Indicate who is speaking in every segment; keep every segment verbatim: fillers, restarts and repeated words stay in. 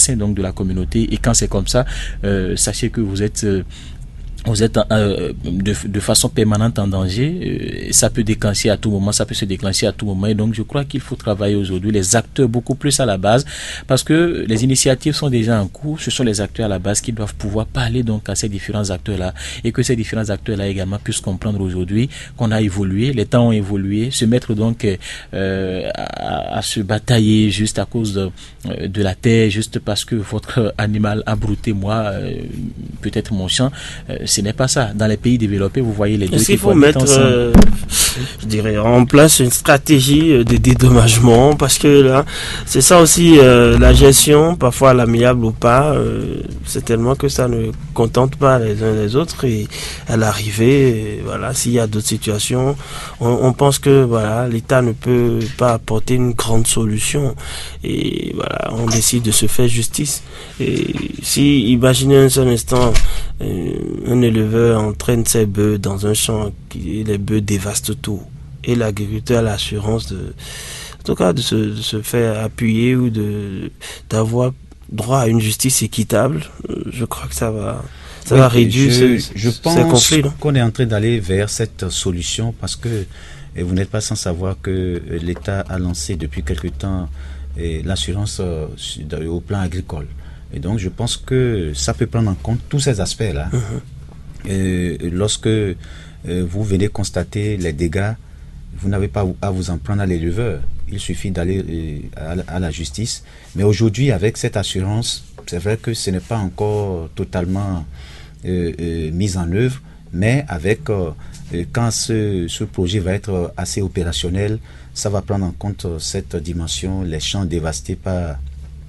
Speaker 1: sein donc de la communauté. Et quand c'est comme ça, euh, sachez que vous êtes euh, vous êtes euh, de, de façon permanente en danger. Euh, ça peut déclencher à tout moment, ça peut se déclencher à tout moment. Et donc, je crois qu'il faut travailler aujourd'hui les acteurs beaucoup plus à la base, parce que les initiatives sont déjà en cours. Ce sont les acteurs à la base qui doivent pouvoir parler donc à ces différents acteurs-là, et que ces différents acteurs-là également puissent comprendre aujourd'hui qu'on a évolué, les temps ont évolué, se mettre donc euh, à, à se batailler juste à cause de, de la terre, juste parce que votre animal a brouté moi, euh, peut-être mon champ. Euh, Ce n'est pas ça. Dans les pays développés, vous voyez les deux.
Speaker 2: Est-ce qu'il faut mettre, euh, je dirais, en place une stratégie de dédommagement, parce que là, c'est ça aussi euh, la gestion, parfois l'amiable ou pas. Euh, c'est tellement que ça ne contente pas les uns les autres, et à l'arrivée, voilà, s'il y a d'autres situations, on, on pense que voilà, l'État ne peut pas apporter une grande solution, et voilà, on décide de se faire justice. Et si, imaginez un seul instant, euh, un éleveur entraîne ses bœufs dans un champ, et les bœufs dévastent tout, et l'agriculteur a l'assurance de, en tout cas, de se, de se faire appuyer ou de d'avoir droit à une justice équitable. Je crois que ça va, ça oui, va réduire
Speaker 3: je,
Speaker 2: ce,
Speaker 3: je pense
Speaker 2: ces conflits.
Speaker 3: qu'on est en train d'aller vers cette solution, parce que et vous n'êtes pas sans savoir que l'État a lancé depuis quelque temps l'assurance au plan agricole. Et donc, je pense que ça peut prendre en compte tous ces aspects-là. Mmh. Et lorsque euh, vous venez constater les dégâts, vous n'avez pas à vous en prendre à l'éleveur. Il suffit d'aller euh, à, à la justice. Mais aujourd'hui, avec cette assurance, c'est vrai que ce n'est pas encore totalement euh, euh, mis en œuvre, mais avec euh, quand ce, ce projet va être assez opérationnel, ça va prendre en compte cette dimension, les champs dévastés par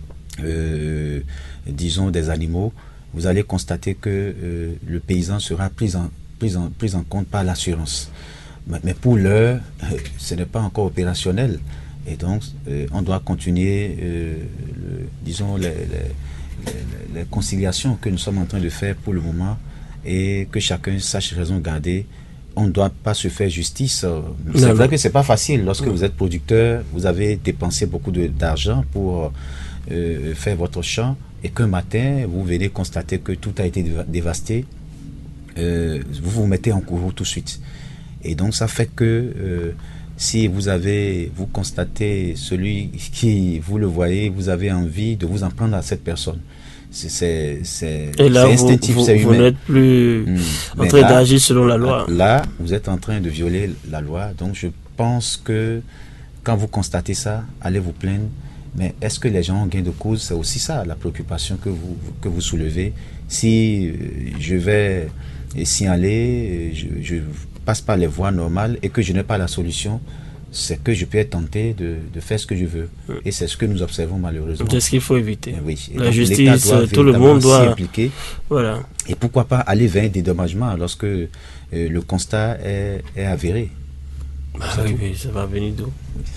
Speaker 3: Euh, disons des animaux. Vous allez constater que euh, le paysan sera pris en, pris en, pris en compte par l'assurance. Mais, mais pour l'heure, euh, ce n'est pas encore opérationnel. Et donc, euh, on doit continuer, euh, le, disons, les, les, les, les conciliations que nous sommes en train de faire pour le moment, et que chacun sache raison garder. On ne doit pas se faire justice. C'est non, vrai non. que c'est pas facile. Lorsque non. vous êtes producteur, vous avez dépensé beaucoup de, d'argent pour Euh, faire votre champ, et qu'un matin vous venez constater que tout a été dévasté, euh, vous vous mettez en courroux tout de suite. Et donc ça fait que euh, si vous avez, vous constatez celui qui, vous le voyez, vous avez envie de vous en prendre à cette personne. C'est, c'est, c'est,
Speaker 2: et là,
Speaker 3: c'est instinctif,
Speaker 2: vous,
Speaker 3: c'est
Speaker 2: vous,
Speaker 3: humain.
Speaker 2: Vous n'êtes plus mmh. en train là, d'agir selon la loi.
Speaker 3: Là, vous êtes en train de violer la loi. Donc je pense que quand vous constatez ça, allez vous plaindre. Mais est-ce que les gens ont gain de cause? C'est aussi ça, la préoccupation que vous, que vous soulevez. Si euh, je vais signaler, je, je passe par les voies normales et que je n'ai pas la solution, c'est que je peux être tenté de, de faire ce que je veux. Et c'est ce que nous observons malheureusement.
Speaker 2: C'est ce qu'il faut éviter.
Speaker 3: Et oui. Et
Speaker 2: la
Speaker 3: donc,
Speaker 2: justice,
Speaker 3: doit
Speaker 2: tout le monde doit
Speaker 3: s'impliquer.
Speaker 2: Voilà.
Speaker 3: Et pourquoi pas aller vers un dédommagement lorsque euh, le constat est, est avéré.
Speaker 2: Bah oui, oui, ça va venir d'où?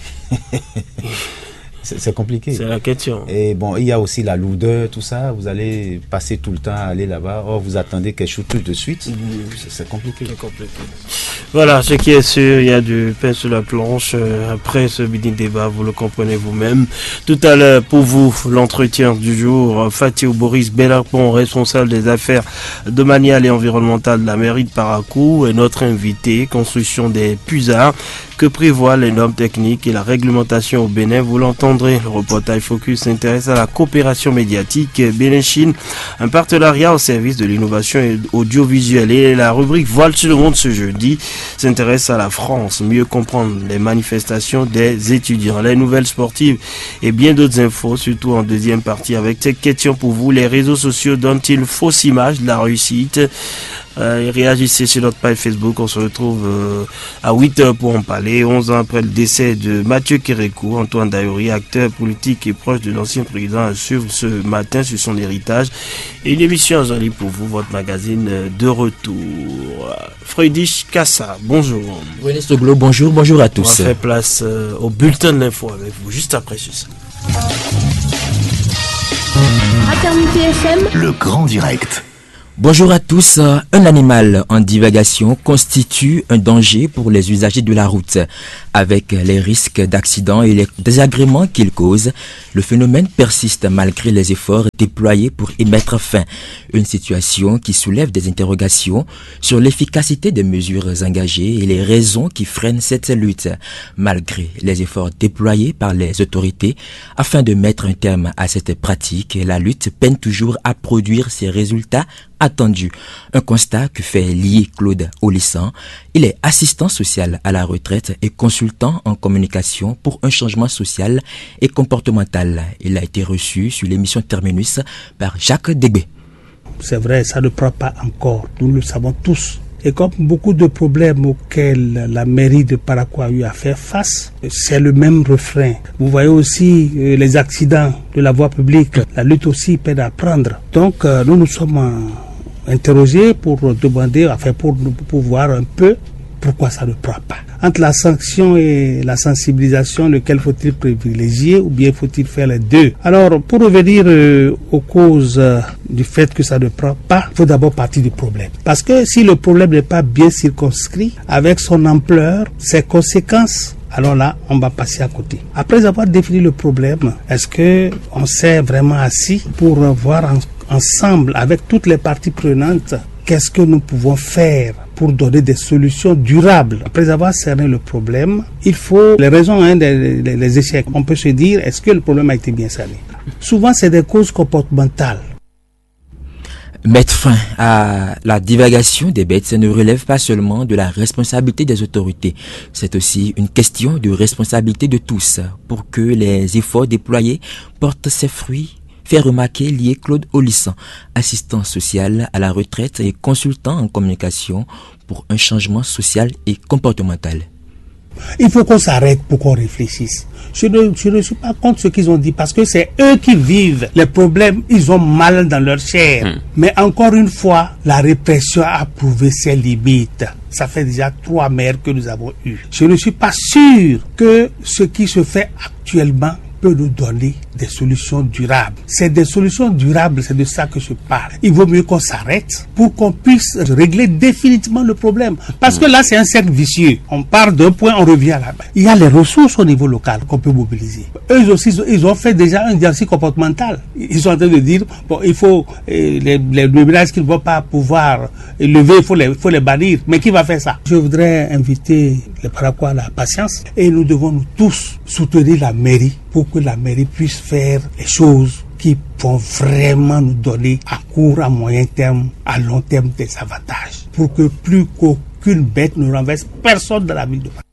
Speaker 3: C'est, c'est compliqué.
Speaker 2: C'est la question.
Speaker 3: Et bon, il y a aussi la lourdeur, tout ça. Vous allez passer tout le temps à aller là-bas. Or, vous attendez quelque chose tout de suite. Mmh. C'est, c'est compliqué.
Speaker 2: C'est compliqué. Voilà, ce qui est sûr, il y a du pain sur la planche. Après ce mini débat, vous le comprenez vous-même. Tout à l'heure, pour vous, l'entretien du jour. Fatih Boris Bellarpon, responsable des affaires domaniales et environnementales de la mairie de Parakou, est notre invité. Construction des puisards. Que prévoient les normes techniques et la réglementation au Bénin? Vous l'entendrez. Le reportage Focus s'intéresse à la coopération médiatique Bénin-Chine, un partenariat au service de l'innovation audiovisuelle. Et la rubrique Voile sur le monde ce jeudi s'intéresse à la France, mieux comprendre les manifestations des étudiants, les nouvelles sportives et bien d'autres infos, surtout en deuxième partie avec cette question pour vous. Les réseaux sociaux donnent-ils fausse image de la réussite? Euh, réagissez sur notre page Facebook. On se retrouve euh, à huit heures pour en parler. onze ans après le décès de Mathieu Kérékou, Antoine Dayouri, acteur politique et proche de l'ancien président, assure ce matin sur son héritage. Et une émission en ligne pour vous, votre magazine de retour. Freudish Kassa, bonjour.
Speaker 1: Wenesto Glo, bonjour, bonjour à tous.
Speaker 2: On va faire place euh, au bulletin de l'info avec vous, juste après ceci.
Speaker 4: Fraternité F M,
Speaker 5: le grand direct.
Speaker 4: Bonjour à tous. Un animal en divagation constitue un danger pour les usagers de la route. Avec les risques d'accidents et les désagréments qu'il cause, le phénomène persiste malgré les efforts déployés pour y mettre fin. Une situation qui soulève des interrogations sur l'efficacité des mesures engagées et les raisons qui freinent cette lutte. Malgré les efforts déployés par les autorités afin de mettre un terme à cette pratique, la lutte peine toujours à produire ses résultats attendu. Un constat que fait lier Claude Olissan. Il est assistant social à la retraite et consultant en communication pour un changement social et comportemental. Il a été reçu sur l'émission Terminus par Jacques Degbé.
Speaker 5: C'est vrai, ça ne prend pas encore, nous le savons tous. Et comme beaucoup de problèmes auxquels la mairie de Parakou a eu à faire face, c'est le même refrain. Vous voyez aussi euh, les accidents de la voie publique, la lutte aussi peine à prendre. Donc euh, nous nous sommes euh, interrogés pour demander, enfin pour, pour voir un peu pourquoi ça ne prend pas. Entre la sanction et la sensibilisation, lequel faut-il privilégier ou bien faut-il faire les deux? Alors, pour revenir euh, aux causes euh, du fait que ça ne prend pas, il faut d'abord partir du problème. Parce que si le problème n'est pas bien circonscrit, avec son ampleur, ses conséquences, alors là, on va passer à côté. Après avoir défini le problème, est-ce que on s'est vraiment assis pour voir en, ensemble, avec toutes les parties prenantes, qu'est-ce que nous pouvons faire pour donner des solutions durables? Après avoir cerné le problème, il faut les raisons hein, des, des, des échecs. On peut se dire, est-ce que le problème a été bien cerné? Souvent, c'est des causes comportementales.
Speaker 4: Mettre fin à la divagation des bêtes ne relève pas seulement de la responsabilité des autorités. C'est aussi une question de responsabilité de tous pour que les efforts déployés portent ses fruits. Fait remarquer lié Claude Olissan, assistant social à la retraite et consultant en communication pour un changement social et comportemental.
Speaker 5: Il faut qu'on s'arrête pour qu'on réfléchisse. Je ne, je ne suis pas contre ce qu'ils ont dit parce que c'est eux qui vivent les problèmes, ils ont mal dans leur chair. Mmh. Mais encore une fois, la répression a prouvé ses limites. Ça fait déjà trois maires que nous avons eus. Je ne suis pas sûr que ce qui se fait actuellement peut nous donner des solutions durables. C'est des solutions durables, c'est de ça que je parle. Il vaut mieux qu'on s'arrête pour qu'on puisse régler définitivement le problème. Parce que là, c'est un cercle vicieux. On part d'un point, on revient là-bas. Il y a les ressources au niveau local qu'on peut mobiliser. Eux aussi, ils ont fait déjà un diagnostic comportemental. Ils sont en train de dire, bon, il faut, euh, les, les ménages qui ne vont pas pouvoir lever, il faut les, faut les bannir. Mais qui va faire ça? Je voudrais inviter les Parakou à la patience et nous devons nous tous soutenir la mairie pour que la mairie puisse faire les choses qui vont vraiment nous donner à court, à moyen terme, à long terme des avantages. Pour que plus qu'aucune bête ne renverse personne dans la ville de Parakou.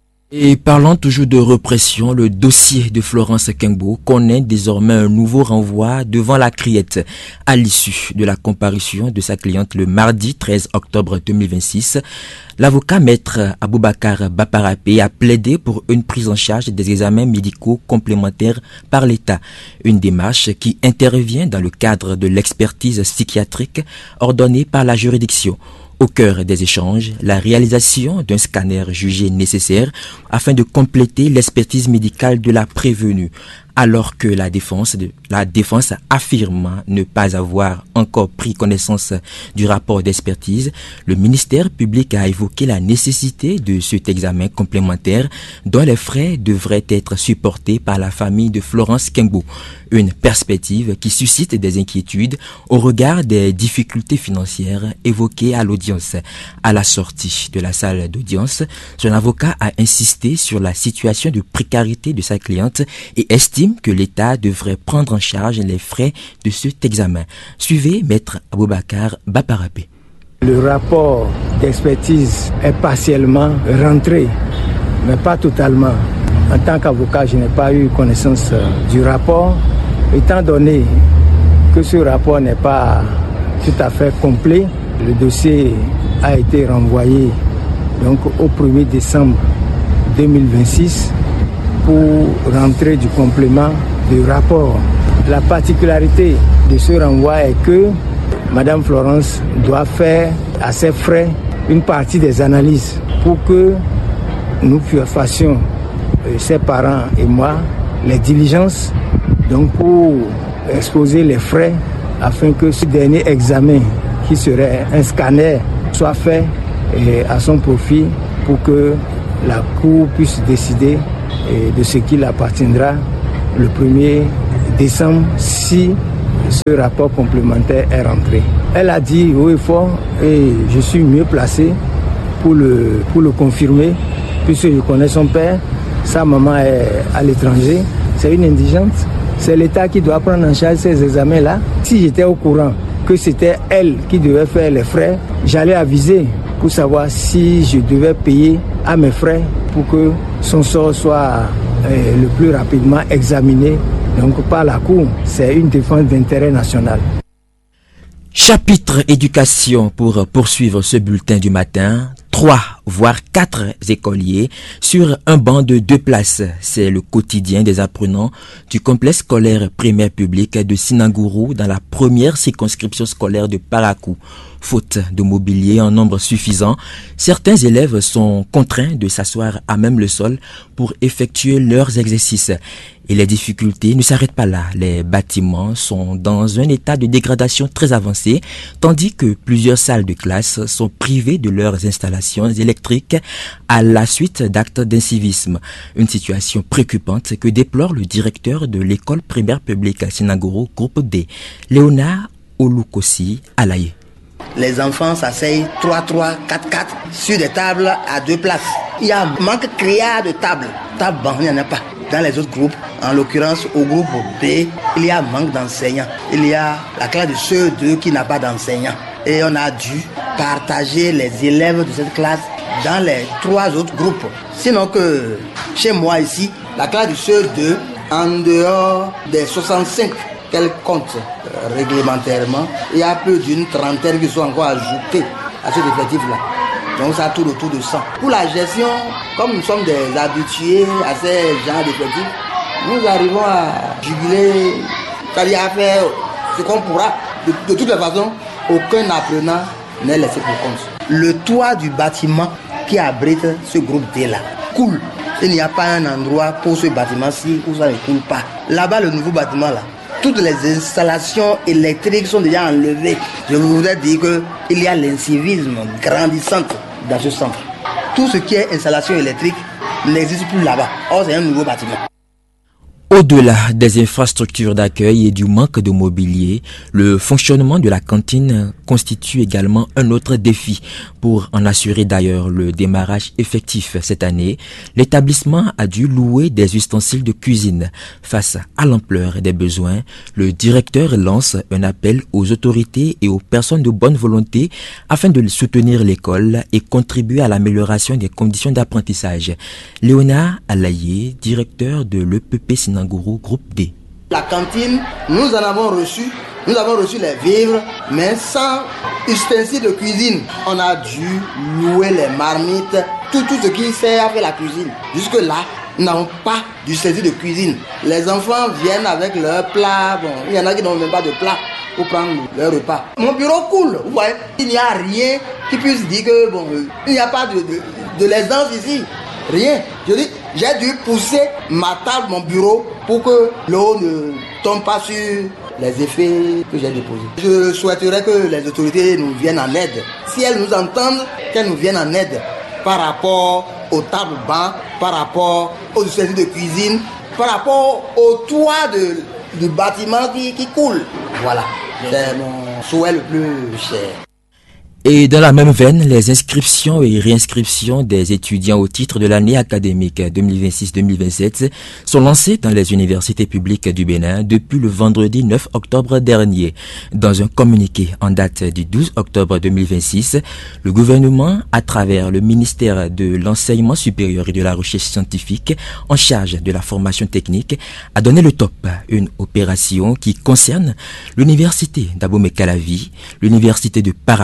Speaker 4: Et parlant toujours de répression, le dossier de Florence Kengbo connaît désormais un nouveau renvoi devant la criette. À l'issue de la comparution de sa cliente le mardi treize octobre deux mille vingt-six, l'avocat maître Aboubakar Baparapé a plaidé pour une prise en charge des examens médicaux complémentaires par l'État. Une démarche qui intervient dans le cadre de l'expertise psychiatrique ordonnée par la juridiction. Au cœur des échanges, la réalisation d'un scanner jugé nécessaire afin de compléter l'expertise médicale de la prévenue, alors que la défense, de, la défense affirme ne pas avoir encore pris connaissance du rapport d'expertise. Le ministère public a évoqué la nécessité de cet examen complémentaire dont les frais devraient être supportés par la famille de Florence Kengbo. Une perspective qui suscite des inquiétudes au regard des difficultés financières évoquées à l'audience. À la sortie de la salle d'audience, son avocat a insisté sur la situation de précarité de sa cliente et estime que l'État devrait prendre en charge les frais de cet examen. Suivez Maître Aboubakar Baparapé.
Speaker 6: Le rapport d'expertise est partiellement rentré, mais pas totalement. En tant qu'avocat, je n'ai pas eu connaissance du rapport, étant donné que ce rapport n'est pas tout à fait complet. Le dossier a été renvoyé donc au premier décembre deux mille vingt-six pour rentrer du complément du rapport. La particularité de ce renvoi est que Madame Florence doit faire à ses frais une partie des analyses pour que nous fassions, ses parents et moi, les diligences, donc pour exposer les frais afin que ce dernier examen qui serait un scanner soit fait et à son profit pour que la Cour puisse décider de ce qu'il appartiendra le premier décembre si ce rapport complémentaire est rentré. Elle a dit haut et fort, et je suis mieux placé pour le, pour le confirmer, puisque je connais son père, sa maman est à l'étranger, c'est une indigente. C'est l'État qui doit prendre en charge ces examens-là. Si j'étais au courant que c'était elle qui devait faire les frais, j'allais aviser pour savoir si je devais payer à mes frais pour que son sort soit euh, le plus rapidement examiné. Donc par la Cour, c'est une défense d'intérêt national.
Speaker 4: Chapitre éducation pour poursuivre ce bulletin du matin. Trois, voire quatre écoliers sur un banc de deux places. C'est le quotidien des apprenants du complexe scolaire primaire public de Sinangourou dans la première circonscription scolaire de Parakou. Faute de mobilier en nombre suffisant, certains élèves sont contraints de s'asseoir à même le sol pour effectuer leurs exercices. Et les difficultés ne s'arrêtent pas là. Les bâtiments sont dans un état de dégradation très avancé, tandis que plusieurs salles de classe sont privées de leurs installations électriques à la suite d'actes d'incivisme. Une situation préoccupante que déplore le directeur de l'école primaire publique à Sinangourou, groupe D, Léonard Olukosi Alaye.
Speaker 7: Les enfants s'asseyent trois trois, quatre quatre sur des tables à deux places. Il y a un manque criard de tables. Table banc, il n'y en a pas. Dans les autres groupes, en l'occurrence au groupe B, il y a un manque d'enseignants. Il y a la classe de ceux deux qui n'a pas d'enseignants. Et on a dû partager les élèves de cette classe dans les trois autres groupes. Sinon que chez moi ici, la classe de ceux deux, en dehors des soixante-cinq qu'elle compte euh, réglementairement, il y a plus d'une trentaine qui sont encore ajoutés à cet effectif-là. Donc ça tourne autour de cent. Pour la gestion, comme nous sommes des habitués à ces genres d'effectifs, nous arrivons à juguler, c'est-à-dire à faire ce qu'on pourra. De, de toutes les façons, aucun apprenant n'est laissé pour compte. Le toit du bâtiment qui abrite ce groupe D-là coule. Il n'y a pas un endroit pour ce bâtiment-ci où ça ne coule pas. Là-bas, le nouveau bâtiment-là, toutes les installations électriques sont déjà enlevées. Je voudrais dire qu'il y a l'incivisme grandissant dans ce centre. Tout ce qui est installation électrique n'existe plus là-bas. Or, c'est un nouveau bâtiment.
Speaker 4: Au-delà des infrastructures d'accueil et du manque de mobilier, le fonctionnement de la cantine constitue également un autre défi. Pour en assurer d'ailleurs le démarrage effectif cette année, l'établissement a dû louer des ustensiles de cuisine. Face à l'ampleur des besoins, le directeur lance un appel aux autorités et aux personnes de bonne volonté afin de soutenir l'école et contribuer à l'amélioration des conditions d'apprentissage. Léonard Alaye, directeur de l'E P P Sinangourou, groupe D.
Speaker 7: La cantine, nous en avons reçu, nous avons reçu les vivres, mais sans ustensiles de cuisine. On a dû louer les marmites, tout, tout ce qui sert à faire la cuisine. Jusque-là, nous n'avons pas d'ustensiles de cuisine. Les enfants viennent avec leurs plats, bon, il y en a qui n'ont même pas de plat pour prendre leur repas. Mon bureau coule, vous voyez, il n'y a rien qui puisse dire que, bon, il n'y a pas de, de, de l'aisance ici. Rien. Je dis, j'ai dû pousser ma table, mon bureau, pour que l'eau ne tombe pas sur les effets que j'ai déposés. Je souhaiterais que les autorités nous viennent en aide. Si elles nous entendent, qu'elles nous viennent en aide par rapport aux tables bancs, par rapport aux ustensiles de cuisine, par rapport au toit de, du bâtiment qui, qui coule. Voilà, c'est mon souhait le plus cher.
Speaker 4: Et dans la même veine, les inscriptions et réinscriptions des étudiants au titre de l'année académique deux mille vingt-six deux mille vingt-sept sont lancées dans les universités publiques du Bénin depuis le vendredi neuf octobre dernier. Dans un communiqué en date du douze octobre deux mille vingt-six, le gouvernement, à travers le ministère de l'Enseignement supérieur et de la Recherche scientifique en charge de la formation technique, a donné le top. Une opération qui concerne l'université d'Abomey-Calavi, l'université de Parakou,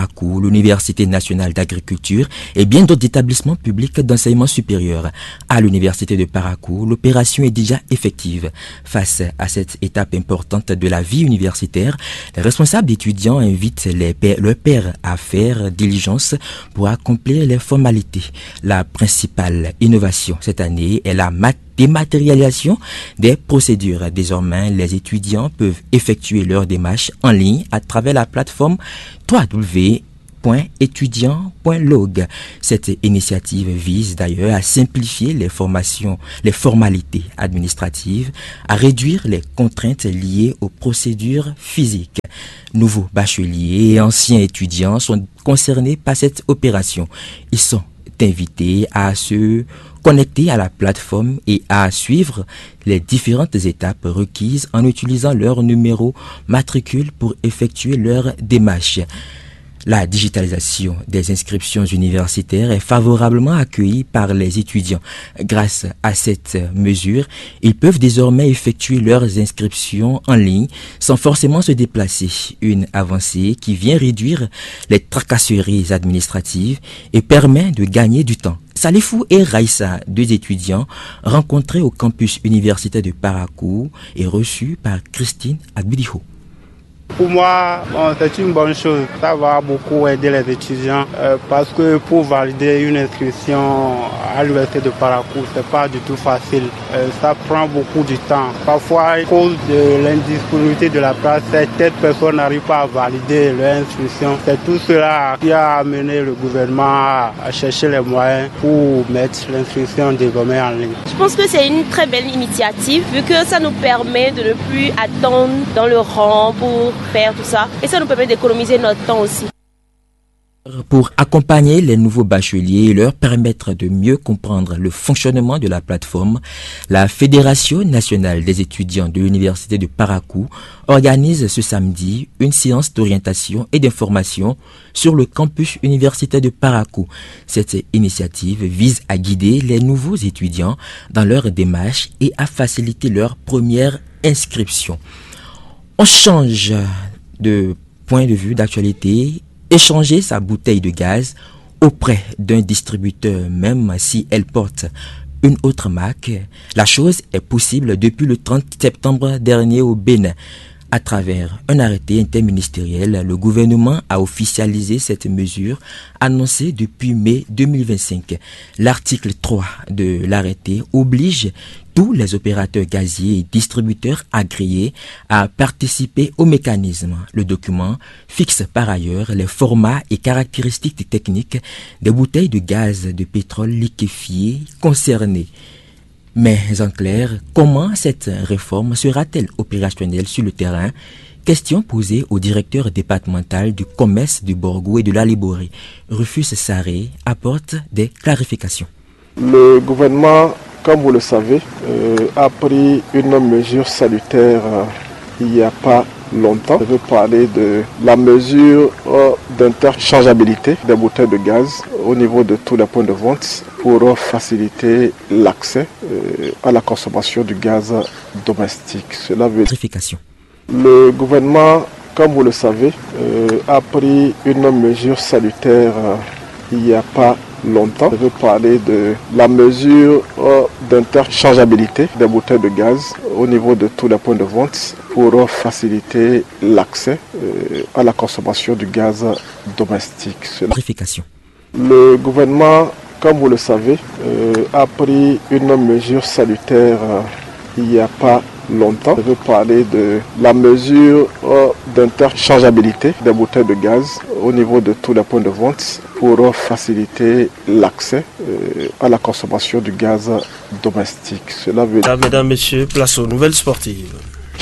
Speaker 4: l'Université nationale d'agriculture et bien d'autres établissements publics d'enseignement supérieur. À l'Université de Parakou, l'opération est déjà effective. Face à cette étape importante de la vie universitaire, les responsables étudiants invitent les pairs, leurs pairs à faire diligence pour accomplir les formalités. La principale innovation cette année est la mat- dématérialisation des procédures. Désormais, les étudiants peuvent effectuer leurs démarches en ligne à travers la plateforme w w w point étudiant point log. Cette initiative vise d'ailleurs à simplifier les formations, les formalités administratives, à réduire les contraintes liées aux procédures physiques. Nouveaux bacheliers et anciens étudiants sont concernés par cette opération. Ils sont invités à se connecter à la plateforme et à suivre les différentes étapes requises en utilisant leur numéro matricule pour effectuer leur démarche. La digitalisation des inscriptions universitaires est favorablement accueillie par les étudiants. Grâce à cette mesure, ils peuvent désormais effectuer leurs inscriptions en ligne sans forcément se déplacer. Une avancée qui vient réduire les tracasseries administratives et permet de gagner du temps. Salifou et Raïssa, deux étudiants rencontrés au campus universitaire de Parakou et reçus par Christine Abudiho.
Speaker 8: Pour moi, bon, c'est une bonne chose. Ça va beaucoup aider les étudiants euh, parce que pour valider une inscription à l'université de Parakou, c'est pas du tout facile. Euh, ça prend beaucoup de temps. Parfois, à cause de l'indisponibilité de la place, certaines personnes n'arrivent pas à valider leur inscription. C'est tout cela qui a amené le gouvernement à, à chercher les moyens pour mettre l'inscription désormais en ligne.
Speaker 9: Je pense que c'est une très belle initiative vu que ça nous permet de ne plus attendre dans le rang pour faire tout ça et ça nous permet d'économiser notre temps aussi.
Speaker 4: Pour accompagner les nouveaux bacheliers et leur permettre de mieux comprendre le fonctionnement de la plateforme, la Fédération nationale des étudiants de l'Université de Parakou organise ce samedi une séance d'orientation et d'information sur le campus universitaire de Parakou. Cette initiative vise à guider les nouveaux étudiants dans leur démarche et à faciliter leur première inscription. On change de point de vue d'actualité. Échanger sa bouteille de gaz auprès d'un distributeur, même si elle porte une autre marque, la chose est possible depuis le trente septembre dernier au Bénin. À travers un arrêté interministériel, le gouvernement a officialisé cette mesure annoncée depuis mai deux mille vingt-cinq. L'article trois de l'arrêté oblige tous les opérateurs gaziers et distributeurs agréés à participer au mécanisme. Le document fixe par ailleurs les formats et caractéristiques techniques des bouteilles de gaz de pétrole liquéfié concernées. Mais en clair, comment cette réforme sera-t-elle opérationnelle sur le terrain? Question posée au directeur départemental du commerce du Borgou et de la Liboré. Rufus Sarré apporte des clarifications.
Speaker 10: Le gouvernement, comme vous le savez, euh, a pris une mesure salutaire euh, il n'y a pas longtemps. Je veux parler de la mesure euh, d'interchangeabilité des bouteilles de gaz au niveau de tous les points de vente pour faciliter l'accès euh, à la consommation du gaz domestique. Cela veut dire... Le gouvernement, comme vous le savez, euh, a pris une mesure salutaire euh, il n'y a pas longtemps. Je veux parler de la mesure euh, d'interchangeabilité des bouteilles de gaz au niveau de tous les points de vente pour faciliter l'accès euh, à la consommation du gaz domestique. Cela... Le gouvernement, comme vous le savez, euh, a pris une mesure salutaire euh, il n'y a pas longtemps. Je veux parler de la mesure euh, d'interchangeabilité des bouteilles de gaz au niveau de tous les points de vente pour faciliter l'accès euh, à la consommation du gaz domestique. Cela veut dire...
Speaker 2: Mesdames, Messieurs, place aux nouvelles sportives.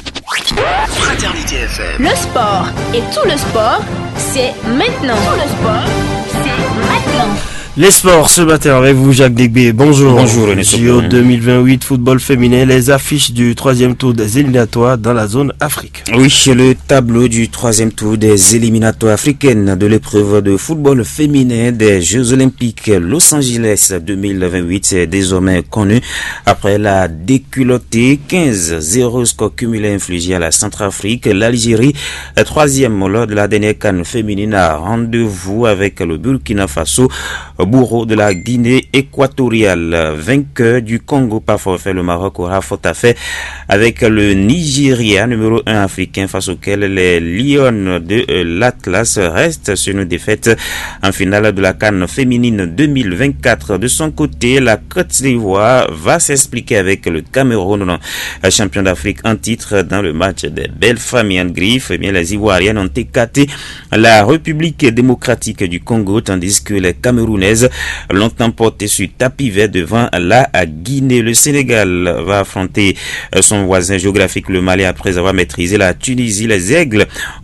Speaker 11: Le sport et tout le sport, c'est maintenant. Tout le sport, c'est maintenant.
Speaker 2: Les sports ce matin avec vous, Jacques Degbé. Bonjour.
Speaker 3: Bonjour, René
Speaker 2: J O deux mille vingt-huit, football féminin, les affiches du troisième tour des éliminatoires dans la zone Afrique.
Speaker 3: Oui, le tableau du troisième tour des éliminatoires africaines de l'épreuve de football féminin des Jeux Olympiques Los Angeles deux mille vingt-huit est désormais connu après la déculottée quinze zéro score cumulé infligé à la Centrafrique. L'Algérie, troisième lors de la dernière CAN féminine, a rendez-vous avec le Burkina Faso, bourreau de la Guinée équatoriale. Vainqueur du Congo par forfait, le Maroc aura faute à faire avec le Nigeria, numéro un africain, face auquel les Lions de l'Atlas restent sur une défaite en finale de la CAN féminine deux mille vingt-quatre. De son côté, la Côte d'Ivoire va s'expliquer avec le Cameroun, champion d'Afrique en titre, dans le match des belles familles en griffe. Eh bien, les Ivoiriennes ont écarté la République démocratique du Congo, tandis que les Camerounaises l'ont emporté sur tapis vert devant la Guinée. Le Sénégal va affronter son voisin géographique, le Mali, après avoir maîtrisé la Tunisie. Les Aigles